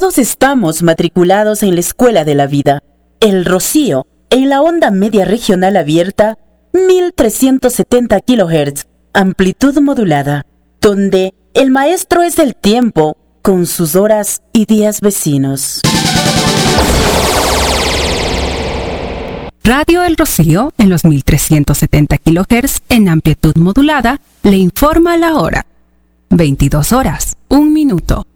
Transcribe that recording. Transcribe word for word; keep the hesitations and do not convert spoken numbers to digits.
Todos estamos matriculados en la Escuela de la Vida. El Rocío, en la onda media regional abierta, mil trescientos setenta kilohertz, amplitud modulada, donde el maestro es el tiempo, con sus horas y días vecinos. Radio El Rocío, en los mil trescientos setenta kilohertz, en amplitud modulada, le informa la hora. veintidós horas, un minuto.